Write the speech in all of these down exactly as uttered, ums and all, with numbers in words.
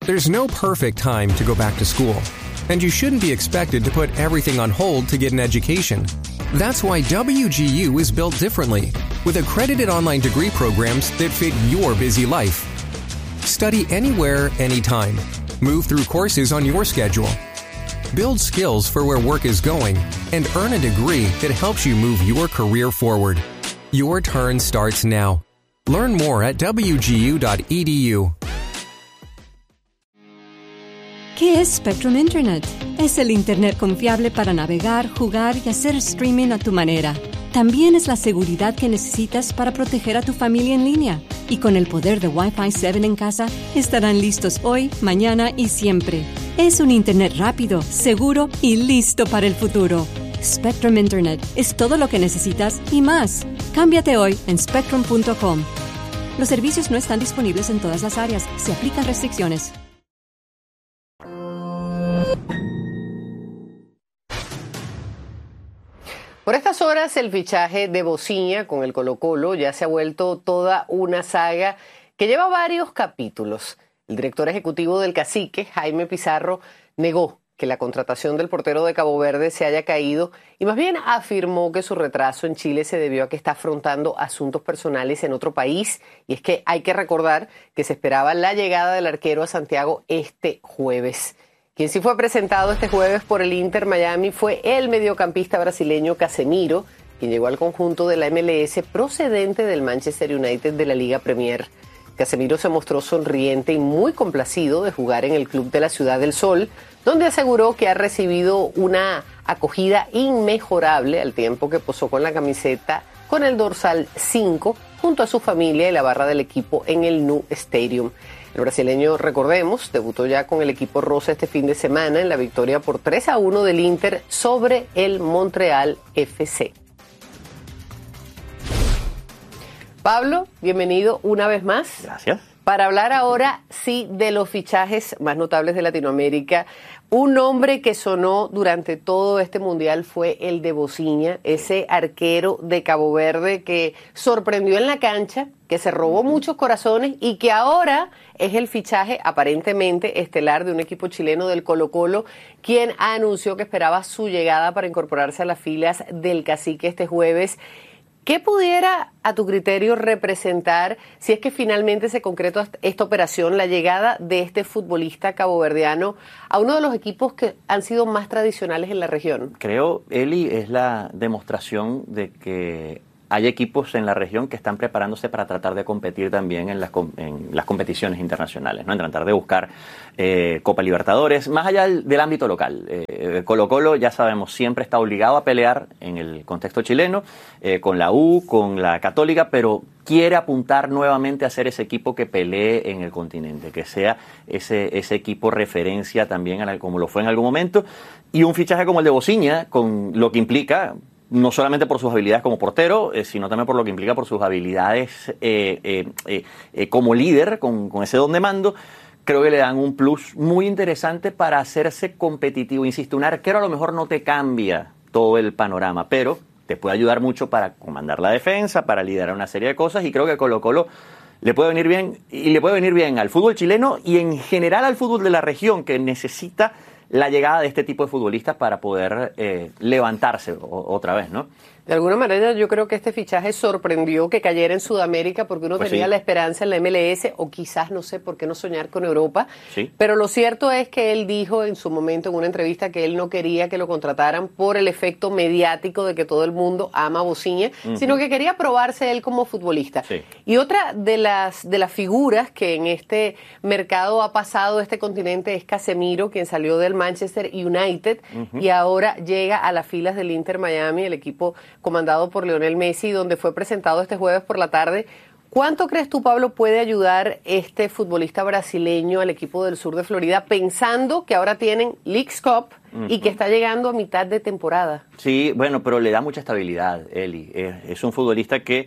There's no perfect time to go back to school, and you shouldn't be expected to put everything on hold to get an education. That's why W G U is built differently, with accredited online degree programs that fit your busy life. Study anywhere, anytime. Move through courses on your schedule. Build skills for where work is going, and earn a degree that helps you move your career forward. Your turn starts now. Learn more at w g u dot e d u. ¿Qué es Spectrum Internet? Es el Internet confiable para navegar, jugar y hacer streaming a tu manera. También es la seguridad que necesitas para proteger a tu familia en línea. Y con el poder de Wi-Fi siete en casa, estarán listos hoy, mañana y siempre. Es un Internet rápido, seguro y listo para el futuro. Spectrum Internet es todo lo que necesitas y más. Cámbiate hoy en spectrum punto com. Los servicios no están disponibles en todas las áreas. Se aplican restricciones. Por estas horas, el fichaje de Bociña con el Colo-Colo ya se ha vuelto toda una saga que lleva varios capítulos. El director ejecutivo del Cacique, Jaime Pizarro, negó que la contratación del portero de Cabo Verde se haya caído y más bien afirmó que su retraso en Chile se debió a que está afrontando asuntos personales en otro país. Y es que hay que recordar que se esperaba la llegada del arquero a Santiago este jueves. Quien sí fue presentado este jueves por el Inter Miami fue el mediocampista brasileño Casemiro, quien llegó al conjunto de la M L S procedente del Manchester United de la Liga Premier. Casemiro se mostró sonriente y muy complacido de jugar en el club de la Ciudad del Sol, donde aseguró que ha recibido una acogida inmejorable al tiempo que posó con la camiseta con el dorsal cinco junto a su familia y la barra del equipo en el Nou Stadium. El brasileño, recordemos, debutó ya con el equipo rosa este fin de semana en la victoria por tres a uno del Inter sobre el Montreal F C. Pablo, bienvenido una vez más. Gracias. Para hablar ahora, sí, de los fichajes más notables de Latinoamérica. Un nombre que sonó durante todo este mundial fue el de Bociña, ese arquero de Cabo Verde que sorprendió en la cancha, que se robó muchos corazones y que ahora es el fichaje aparentemente estelar de un equipo chileno del Colo-Colo, quien anunció que esperaba su llegada para incorporarse a las filas del Cacique este jueves. ¿Qué pudiera, a tu criterio, representar, si es que finalmente se concretó esta operación, la llegada de este futbolista caboverdiano a uno de los equipos que han sido más tradicionales en la región? Creo, Eli, es la demostración de que hay equipos en la región que están preparándose para tratar de competir también en las, en las competiciones internacionales, ¿no? En tratar de buscar eh, Copa Libertadores, más allá del, del ámbito local. Eh, Colo-Colo, ya sabemos, siempre está obligado a pelear en el contexto chileno, eh, con la U, con la Católica, pero quiere apuntar nuevamente a ser ese equipo que pelee en el continente, que sea ese, ese equipo referencia también, a la, como lo fue en algún momento, y un fichaje como el de Bociña, con lo que implica, no solamente por sus habilidades como portero, eh, sino también por lo que implica por sus habilidades eh, eh, eh, eh, como líder, con, con ese don de mando. Creo que le dan un plus muy interesante para hacerse competitivo. Insisto, un arquero a lo mejor no te cambia todo el panorama, pero te puede ayudar mucho para comandar la defensa, para liderar una serie de cosas, y creo que Colo-Colo le puede venir bien, y le puede venir bien al fútbol chileno y en general al fútbol de la región, que necesita la llegada de este tipo de futbolistas para poder eh, levantarse o, otra vez, ¿no? De alguna manera yo creo que este fichaje sorprendió que cayera en Sudamérica porque uno pues tenía sí. la esperanza en la M L S o quizás, no sé, por qué no soñar con Europa. Sí. Pero lo cierto es que él dijo en su momento en una entrevista que él no quería que lo contrataran por el efecto mediático de que todo el mundo ama a Bociña, uh-huh. sino que quería probarse él como futbolista. Sí. Y otra de las, de las figuras que en este mercado ha pasado este continente es Casemiro, quien salió del Manchester United uh-huh. y ahora llega a las filas del Inter Miami, el equipo comandado por Lionel Messi, donde fue presentado este jueves por la tarde. ¿Cuánto crees tú, Pablo, puede ayudar este futbolista brasileño al equipo del sur de Florida, pensando que ahora tienen Leagues Cup uh-huh. y que está llegando a mitad de temporada? Sí, bueno, pero le da mucha estabilidad, Eli. Es, es un futbolista que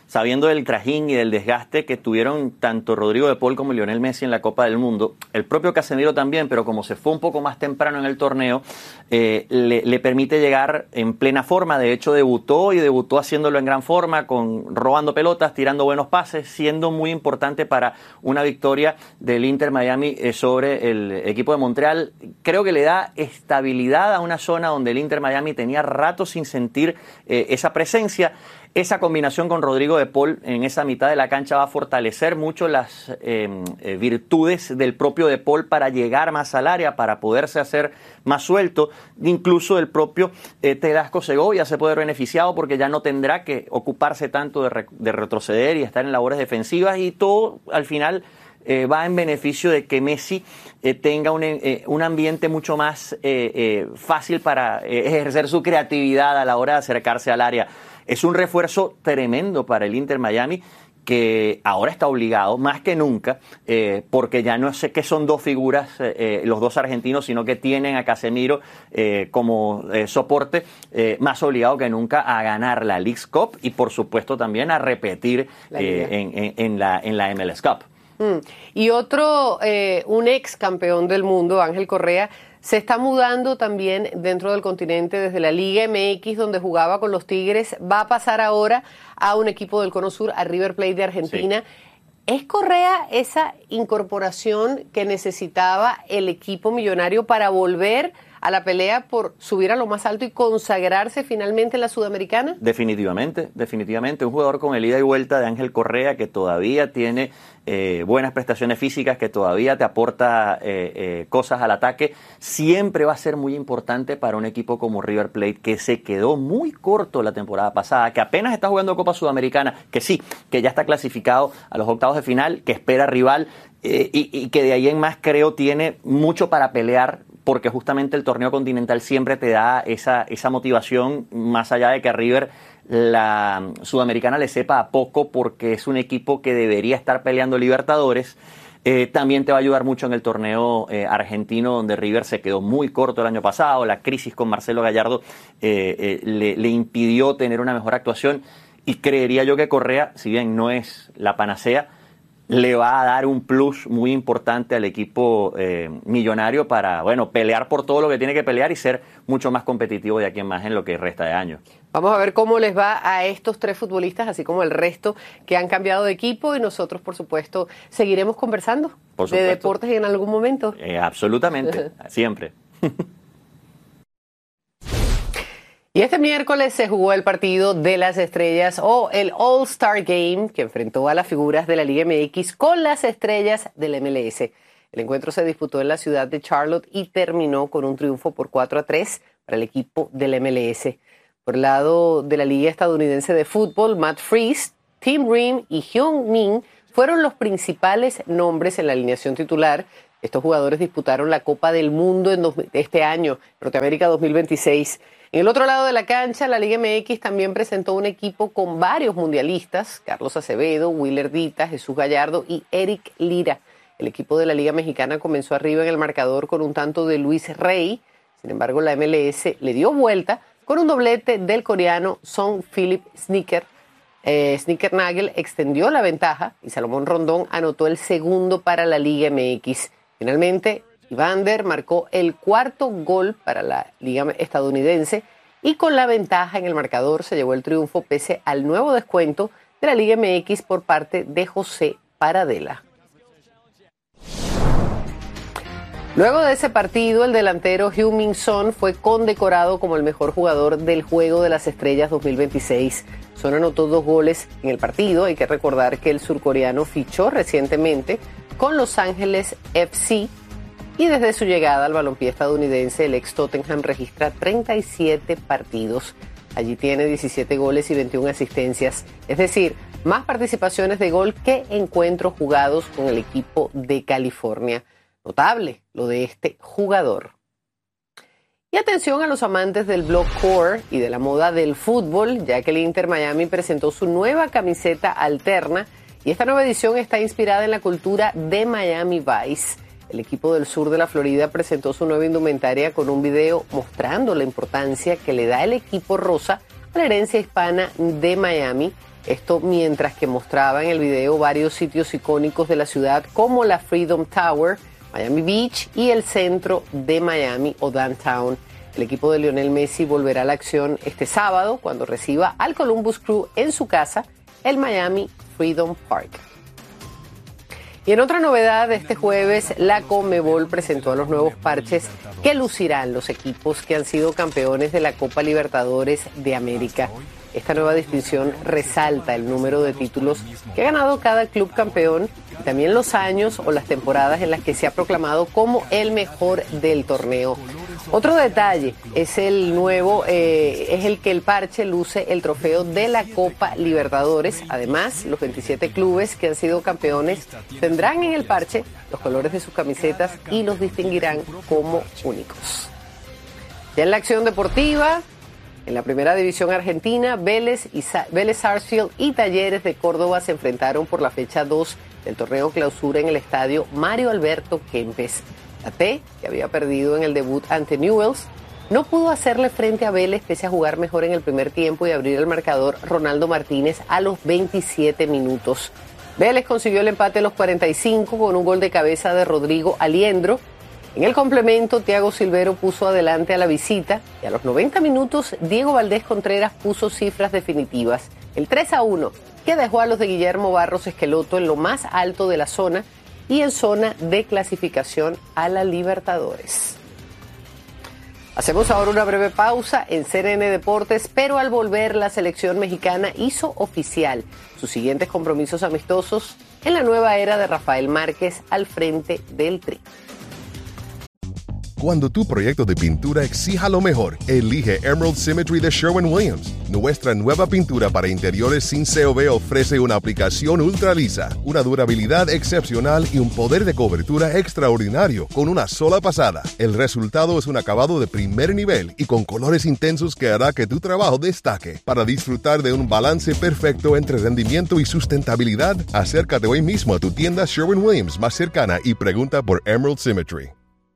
sabiendo del trajín y del desgaste que tuvieron tanto Rodrigo de Paul como Lionel Messi en la Copa del Mundo, el propio Casemiro también, pero como se fue un poco más temprano en el torneo, eh, le, le permite llegar en plena forma. De hecho, debutó y debutó haciéndolo en gran forma, con robando pelotas, tirando buenos pases, siendo muy importante para una victoria del Inter Miami eh, sobre el equipo de Montreal. Creo que le da estabilidad a una zona donde el Inter Miami tenía rato sin sentir eh, esa presencia. Esa combinación con Rodrigo de Paul en esa mitad de la cancha va a fortalecer mucho las eh, eh, virtudes del propio de Paul para llegar más al área, para poderse hacer más suelto. Incluso el propio eh, Tedesco Segovia se puede ver beneficiado porque ya no tendrá que ocuparse tanto de, re de retroceder y estar en labores defensivas, y todo al final eh, va en beneficio de que Messi eh, tenga un, eh, un ambiente mucho más eh, eh, fácil para eh, ejercer su creatividad a la hora de acercarse al área. Es un refuerzo tremendo para el Inter Miami, que ahora está obligado, más que nunca, eh, porque ya no sé que son dos figuras, eh, los dos argentinos, sino que tienen a Casemiro eh, como eh, soporte, eh, más obligado que nunca a ganar la Leagues Cup y, por supuesto, también a repetir eh, en, en, en, la, en la M L S Cup. Mm. Y otro, eh, un ex campeón del mundo, Ángel Correa, se está mudando también dentro del continente desde la Liga M X, donde jugaba con los Tigres. Va a pasar ahora a un equipo del Cono Sur, a River Plate de Argentina. Sí. ¿Es Correa esa incorporación que necesitaba el equipo millonario para volver a la pelea por subir a lo más alto y consagrarse finalmente en la Sudamericana? Definitivamente, definitivamente. Un jugador con el ida y vuelta de Ángel Correa, que todavía tiene eh, buenas prestaciones físicas, que todavía te aporta eh, eh, cosas al ataque, siempre va a ser muy importante para un equipo como River Plate, que se quedó muy corto la temporada pasada, que apenas está jugando Copa Sudamericana, que sí, que ya está clasificado a los octavos de final, que espera rival eh, y, y que de ahí en más creo tiene mucho para pelear, porque justamente el torneo continental siempre te da esa, esa motivación, más allá de que a River la Sudamericana le sepa a poco, porque es un equipo que debería estar peleando Libertadores. Eh, también te va a ayudar mucho en el torneo eh, argentino, donde River se quedó muy corto el año pasado. La crisis con Marcelo Gallardo eh, eh, le, le impidió tener una mejor actuación, y creería yo que Correa, si bien no es la panacea, le va a dar un plus muy importante al equipo eh, millonario para, bueno, pelear por todo lo que tiene que pelear y ser mucho más competitivo de aquí en más en lo que resta de año. Vamos a ver cómo les va a estos tres futbolistas, así como el resto que han cambiado de equipo, y nosotros, por supuesto, seguiremos conversando por de deportes en algún momento. Eh, absolutamente, siempre. Y este miércoles se jugó el partido de las estrellas, o el All-Star Game, que enfrentó a las figuras de la Liga M X con las estrellas del M L S. El encuentro se disputó en la ciudad de Charlotte y terminó con un triunfo por cuatro a tres para el equipo del M L S. Por el lado de la Liga Estadounidense de Fútbol, Matt Freese, Tim Ream y Hyun Min fueron los principales nombres en la alineación titular. Estos jugadores disputaron la Copa del Mundo en este año, Norteamérica dos mil veintiséis. En el otro lado de la cancha, la Liga M X también presentó un equipo con varios mundialistas: Carlos Acevedo, Willer Dita, Jesús Gallardo y Eric Lira. El equipo de la Liga Mexicana comenzó arriba en el marcador con un tanto de Luis Rey. Sin embargo, la M L S le dio vuelta con un doblete del coreano Son Philip Snicker. Eh, Snickernagel extendió la ventaja y Salomón Rondón anotó el segundo para la Liga M X. Finalmente, Evander marcó el cuarto gol para la Liga estadounidense, y con la ventaja en el marcador se llevó el triunfo pese al nuevo descuento de la Liga M X por parte de José Paradela. Luego de ese partido, el delantero Heung-min Son fue condecorado como el mejor jugador del Juego de las Estrellas dos mil veintiséis. Son anotó dos goles en el partido. Hay que recordar que el surcoreano fichó recientemente con Los Ángeles F C, y desde su llegada al balompié estadounidense, el ex Tottenham registra treinta y siete partidos. Allí tiene diecisiete goles y veintiuna asistencias, es decir, más participaciones de gol que encuentros jugados con el equipo de California. Notable lo de este jugador. Y atención a los amantes del blockcore y de la moda del fútbol, ya que el Inter Miami presentó su nueva camiseta alterna, y esta nueva edición está inspirada en la cultura de Miami Vice. El equipo del sur de la Florida presentó su nueva indumentaria con un video mostrando la importancia que le da el equipo rosa a la herencia hispana de Miami, Esto mientras que mostraba en el video varios sitios icónicos de la ciudad como la Freedom Tower, Miami Beach y el centro de Miami o Downtown. El equipo de Lionel Messi volverá a la acción este sábado cuando reciba al Columbus Crew en su casa, el Miami Freedom Park. Y en otra novedad, este jueves la Conmebol presentó los nuevos parches que lucirán los equipos que han sido campeones de la Copa Libertadores de América. Esta nueva distinción resalta el número de títulos que ha ganado cada club campeón y también los años o las temporadas en las que se ha proclamado como el mejor del torneo. Otro detalle es el nuevo, eh, es el que el parche luce el trofeo de la Copa Libertadores. Además, los veintisiete clubes que han sido campeones tendrán en el parche los colores de sus camisetas y los distinguirán como únicos. Ya en la acción deportiva, en la primera división argentina, Vélez, y Sa- Vélez Sarsfield y Talleres de Córdoba se enfrentaron por la fecha dos del torneo clausura en el estadio Mario Alberto Kempes. La T, que había perdido en el debut ante Newell's, no pudo hacerle frente a Vélez pese a jugar mejor en el primer tiempo y abrir el marcador Ronaldo Martínez a los veintisiete minutos. Vélez consiguió el empate a los cuarenta y cinco con un gol de cabeza de Rodrigo Aliendro. En el complemento, Thiago Silvero puso adelante a la visita y a los noventa minutos, Diego Valdés Contreras puso cifras definitivas. El tres a uno, que dejó a los de Guillermo Barros Esqueloto en lo más alto de la zona y en zona de clasificación a la Libertadores. Hacemos ahora una breve pausa en C N N Deportes, pero al volver la selección mexicana hizo oficial sus siguientes compromisos amistosos en la nueva era de Rafael Márquez al frente del Tri. Cuando tu proyecto de pintura exija lo mejor, elige Emerald Symmetry de Sherwin-Williams. Nuestra nueva pintura para interiores sin C O V ofrece una aplicación ultra lisa, una durabilidad excepcional y un poder de cobertura extraordinario con una sola pasada. El resultado es un acabado de primer nivel y con colores intensos que hará que tu trabajo destaque. Para disfrutar de un balance perfecto entre rendimiento y sustentabilidad, acércate hoy mismo a tu tienda Sherwin-Williams más cercana y pregunta por Emerald Symmetry.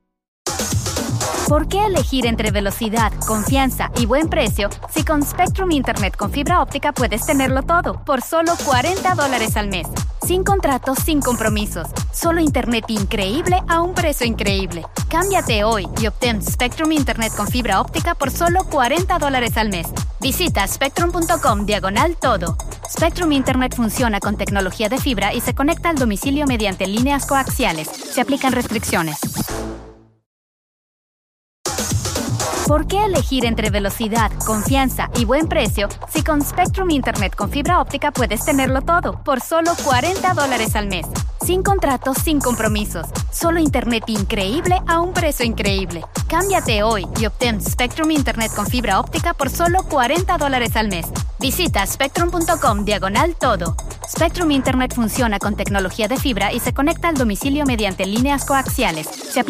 ¿Por qué elegir entre velocidad, confianza y buen precio si con Spectrum Internet con fibra óptica puedes tenerlo todo por solo cuarenta dólares al mes? Sin contratos, sin compromisos. Solo internet increíble a un precio increíble. Cámbiate hoy y obtén Spectrum Internet con fibra óptica por solo cuarenta dólares al mes. Visita spectrum.com diagonal todo. Spectrum Internet funciona con tecnología de fibra y se conecta al domicilio mediante líneas coaxiales. Se aplican restricciones. ¿Por qué elegir entre velocidad, confianza y buen precio si con Spectrum Internet con fibra óptica puedes tenerlo todo por solo cuarenta dólares al mes? Sin contratos, sin compromisos. Solo internet increíble a un precio increíble. Cámbiate hoy y obtén Spectrum Internet con fibra óptica por solo cuarenta dólares al mes. Visita spectrum.com diagonal todo. Spectrum Internet funciona con tecnología de fibra y se conecta al domicilio mediante líneas coaxiales. Se aplica